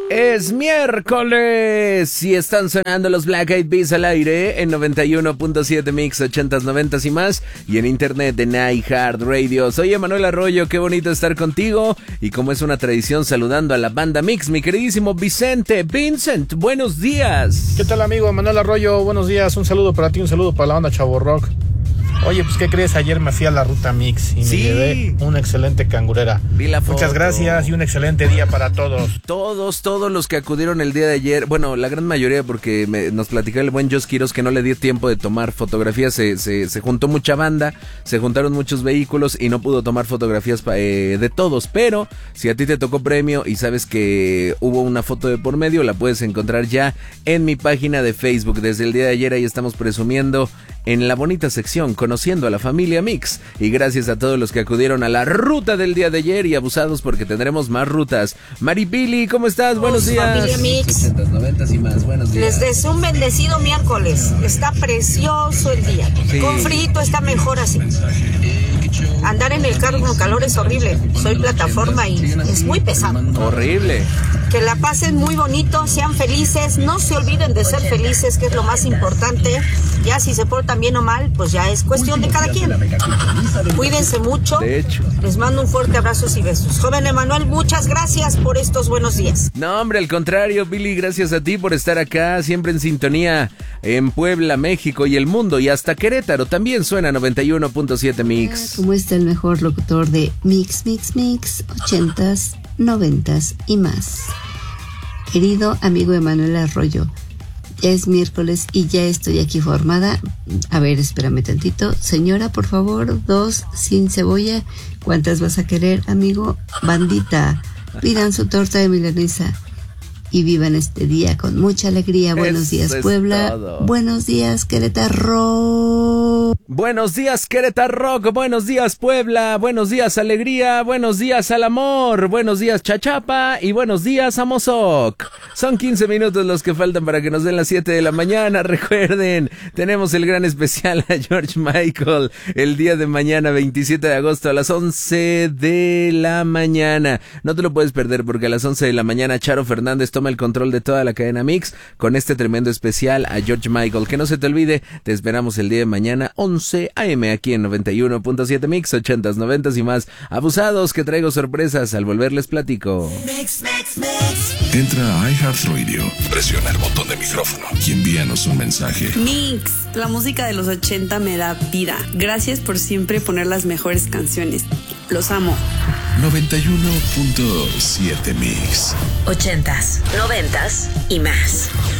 Es miércoles y están sonando los Black Eyed Peas al aire en 91.7 Mix, 80s, 90s y más, y en internet en iHeartRadio. Soy Emanuel Arroyo, qué bonito estar contigo, y como es una tradición, saludando a la banda Mix, mi queridísimo Vincent, buenos días. ¿Qué tal, amigo Emanuel Arroyo? Buenos días, un saludo para ti, un saludo para la banda Chavo Rock. Oye, pues ¿qué crees? Ayer me fui a la ruta Mix y me llevé una excelente cangurera. Vi la foto. Muchas gracias y un excelente día para todos. Todos los que acudieron el día de ayer, bueno, la gran mayoría, porque nos platicaba el buen Jos Quiros que no le dio tiempo de tomar fotografías, se juntó mucha banda, se juntaron muchos vehículos y no pudo tomar fotografías de todos, pero si a ti te tocó premio y sabes que hubo una foto de por medio, la puedes encontrar ya en mi página de Facebook. Desde el día de ayer ahí estamos presumiendo en la bonita sección Conociendo a la Familia Mix, y gracias a todos los que acudieron a la ruta del día de ayer, y abusados porque tendremos más rutas. Maripili, ¿cómo estás? Buenos días. Familia Mix, 80s, 90s y más. Buenos días. les deseo un bendecido miércoles. Está precioso el día. Sí. Con frío está mejor así. Andar en el carro con calor es horrible. Soy plataforma y es muy pesado. Horrible. Que la pasen muy bonito, sean felices, no se olviden de ser felices, que es lo más importante. Ya si se portan bien o mal, pues ya es cuestión de cada quien. Cuídense mucho. De hecho. Les mando un fuerte abrazo y besos. Joven Emanuel, muchas gracias por estos buenos días. No, hombre, al contrario, Billy, gracias a ti por estar acá, siempre en sintonía en Puebla, México y el mundo, y hasta Querétaro también suena 91.7 Mix. ¿Cómo está el mejor locutor de Mix, 80s, 90s y más? Querido amigo Emanuel Arroyo, ya es miércoles y ya estoy aquí formada. A ver, espérame tantito. Señora, por favor, 2 sin cebolla. ¿Cuántas vas a querer, amigo? Bandita, pidan su torta de milanesa y vivan este día con mucha alegría. Buenos días, Puebla. Buenos días, Querétaro. Buenos días, Querétaro. Buenos días, Puebla. Buenos días, alegría. Buenos días al amor. Buenos días, Chachapa. Y buenos días, Amozoc. Son 15 minutos los que faltan para que nos den las 7 de la mañana. Recuerden, tenemos el gran especial a George Michael el día de mañana, 27 de agosto, a las 11 de la mañana. No te lo puedes perder, porque a las 11 de la mañana Charo Fernández toma el control de toda la cadena Mix con este tremendo especial a George Michael. Que no se te olvide, te esperamos el día de mañana, 11 a.m. aquí en 91.7 Mix, 80s, 90s y más. Abusados, que traigo sorpresas. Al volver les platico. Mix. Entra a iHeartRadio, presiona el botón de micrófono y envíanos un mensaje. Mix, la música de los 80 me da vida. Gracias por siempre poner las mejores canciones. Los amo. 91.7 Mix. 80s, 90s y más.